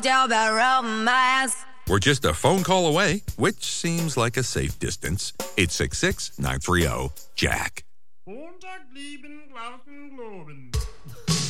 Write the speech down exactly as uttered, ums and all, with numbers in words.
About romance. We're just a phone call away, which seems like a safe distance. eight six six, nine three zero, Jack.